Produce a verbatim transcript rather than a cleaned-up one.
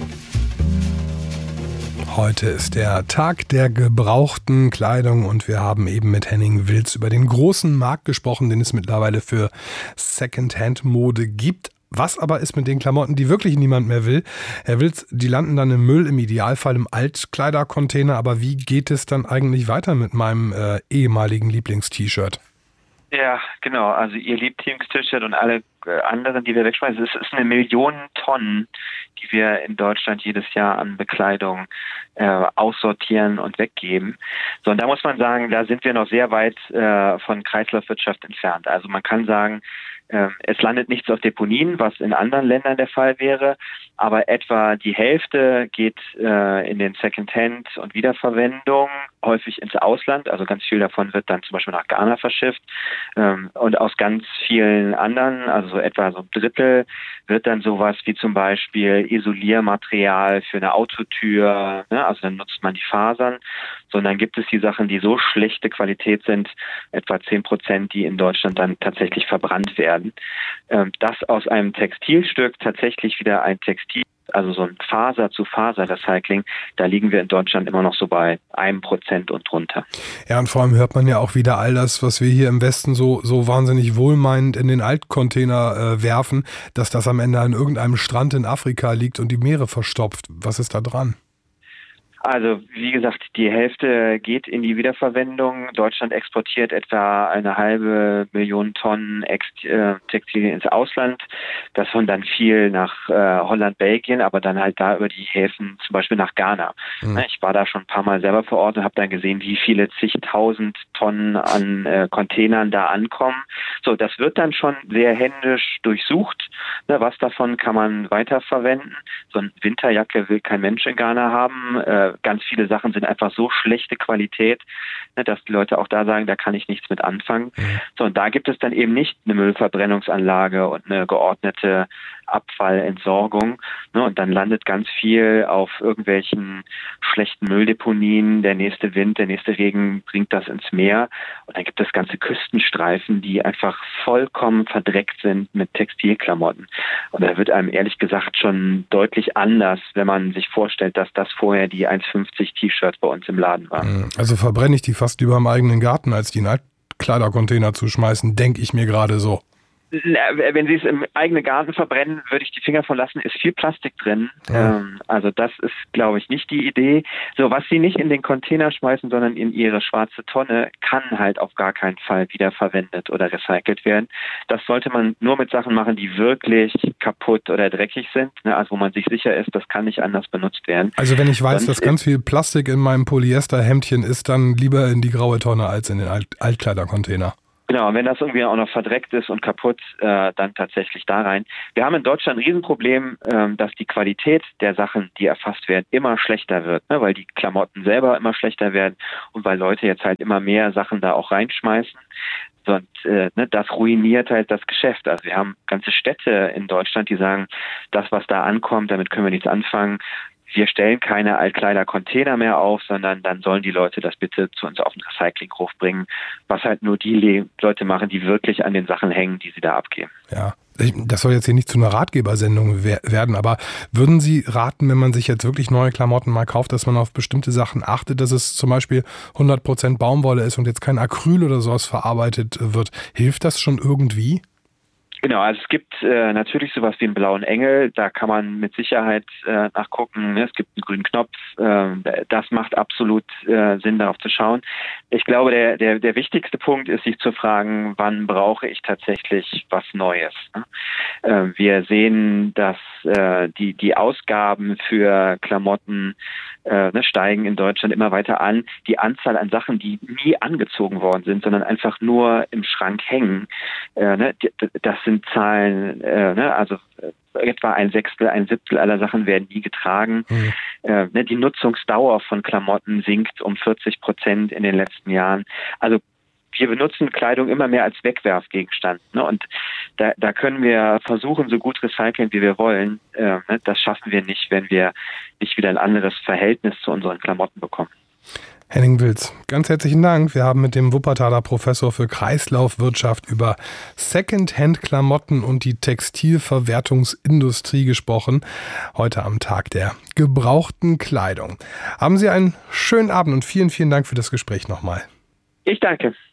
Heute ist der Tag der gebrauchten Kleidung und wir haben eben mit Henning Wilz über den großen Markt gesprochen, den es mittlerweile für Secondhand-Mode gibt. Was aber ist mit den Klamotten, die wirklich niemand mehr will? Herr Wilz, die landen dann im Müll, im Idealfall im Altkleidercontainer. Aber wie geht es dann eigentlich weiter mit meinem äh, ehemaligen Lieblings-T-Shirt? Ja, genau. Also Ihr Lieblings-T-Shirt und alle äh, anderen, die wir wegschmeißen, es ist eine Million Tonnen, die wir in Deutschland jedes Jahr an Bekleidung äh, aussortieren und weggeben. So, und da muss man sagen, da sind wir noch sehr weit äh, von Kreislaufwirtschaft entfernt. Also man kann sagen, äh, es landet nichts auf Deponien, was in anderen Ländern der Fall wäre, aber etwa die Hälfte geht äh, in den Secondhand und Wiederverwendung, häufig ins Ausland. Also ganz viel davon wird dann zum Beispiel nach Ghana verschifft. Ähm, und aus ganz vielen anderen, also so etwa so ein Drittel, wird dann sowas wie zum Beispiel Isoliermaterial für eine Autotür, ne? Also dann nutzt man die Fasern. Sondern gibt es die Sachen, die so schlechte Qualität sind, etwa zehn Prozent, die in Deutschland dann tatsächlich verbrannt werden. Ähm, dass aus einem Textilstück tatsächlich wieder ein Textil, also so ein Faser-zu-Faser-Recycling, da liegen wir in Deutschland immer noch so bei einem Prozent und drunter. Ja, und vor allem hört man ja auch wieder all das, was wir hier im Westen so, so wahnsinnig wohlmeinend in den Altcontainer äh, werfen, dass das am Ende an irgendeinem Strand in Afrika liegt und die Meere verstopft. Was ist da dran? Also wie gesagt, die Hälfte geht in die Wiederverwendung. Deutschland exportiert etwa eine halbe Million Tonnen Ex- äh, Textilien ins Ausland. Davon dann viel nach äh, Holland, Belgien, aber dann halt da über die Häfen, zum Beispiel nach Ghana. Mhm. Ich war da schon ein paar Mal selber vor Ort und habe dann gesehen, wie viele zigtausend Tonnen an äh, Containern da ankommen. So, das wird dann schon sehr händisch durchsucht. Ne, was davon kann man weiterverwenden? So eine Winterjacke will kein Mensch in Ghana haben. Äh, Ganz viele Sachen sind einfach so schlechte Qualität, dass die Leute auch da sagen, da kann ich nichts mit anfangen. Mhm. So, und da gibt es dann eben nicht eine Müllverbrennungsanlage und eine geordnete Abfallentsorgung. Ne, und dann landet ganz viel auf irgendwelchen schlechten Mülldeponien. Der nächste Wind, der nächste Regen bringt das ins Meer. Und dann gibt es ganze Küstenstreifen, die einfach vollkommen verdreckt sind mit Textilklamotten. Und da wird einem ehrlich gesagt schon deutlich anders, wenn man sich vorstellt, dass das vorher die eins fünfzig T-Shirts bei uns im Laden waren. Also verbrenne ich die fast lieber im eigenen Garten, als die in Altkleidercontainer zu schmeißen, denke ich mir gerade so. Wenn Sie es im eigenen Garten verbrennen, würde ich die Finger von lassen, ist viel Plastik drin. Ja. Ähm, also das ist, glaube ich, nicht die Idee. So, was Sie nicht in den Container schmeißen, sondern in Ihre schwarze Tonne, kann halt auf gar keinen Fall wiederverwendet oder recycelt werden. Das sollte man nur mit Sachen machen, die wirklich kaputt oder dreckig sind, ne? Also wo man sich sicher ist, das kann nicht anders benutzt werden. Also wenn ich weiß, Sonst dass ganz viel Plastik in meinem Polyesterhemdchen ist, dann lieber in die graue Tonne als in den Alt- Altkleidercontainer. Genau, und wenn das irgendwie auch noch verdreckt ist und kaputt, äh, dann tatsächlich da rein. Wir haben in Deutschland ein Riesenproblem, ähm, dass die Qualität der Sachen, die erfasst werden, immer schlechter wird, ne? Weil die Klamotten selber immer schlechter werden und weil Leute jetzt halt immer mehr Sachen da auch reinschmeißen. Und äh, ne, das ruiniert halt das Geschäft. Also wir haben ganze Städte in Deutschland, die sagen, das, was da ankommt, damit können wir nichts anfangen. Wir stellen keine Altkleider-Container mehr auf, sondern dann sollen die Leute das bitte zu uns auf den Recyclinghof bringen, was halt nur die Le- Leute machen, die wirklich an den Sachen hängen, die sie da abgeben. Ja, das soll jetzt hier nicht zu einer Ratgebersendung wer- werden, aber würden Sie raten, wenn man sich jetzt wirklich neue Klamotten mal kauft, dass man auf bestimmte Sachen achtet, dass es zum Beispiel hundert Prozent Baumwolle ist und jetzt kein Acryl oder sowas verarbeitet wird? Hilft das schon irgendwie? Genau, also es gibt äh, natürlich sowas wie einen blauen Engel, da kann man mit Sicherheit äh, nachgucken, ne? Es gibt einen grünen Knopf, äh, das macht absolut äh, Sinn, darauf zu schauen. Ich glaube, der, der, der wichtigste Punkt ist, sich zu fragen, wann brauche ich tatsächlich was Neues? Ne? Äh, wir sehen, dass äh, die, die Ausgaben für Klamotten äh, ne, steigen in Deutschland immer weiter an. Die Anzahl an Sachen, die nie angezogen worden sind, sondern einfach nur im Schrank hängen, äh, ne, das sind Zahlen, äh, ne, also äh, etwa ein Sechstel, ein Siebtel aller Sachen werden nie getragen. Mhm. Äh, ne, die Nutzungsdauer von Klamotten sinkt um vierzig Prozent in den letzten Jahren. Also wir benutzen Kleidung immer mehr als Wegwerfgegenstand. Ne? Und da, da können wir versuchen, so gut recyceln, wie wir wollen. Äh, ne? Das schaffen wir nicht, wenn wir nicht wieder ein anderes Verhältnis zu unseren Klamotten bekommen. Henning Wilz, ganz herzlichen Dank. Wir haben mit dem Wuppertaler Professor für Kreislaufwirtschaft über Secondhand-Klamotten und die Textilverwertungsindustrie gesprochen. Heute am Tag der gebrauchten Kleidung. Haben Sie einen schönen Abend und vielen, vielen Dank für das Gespräch nochmal. Ich danke.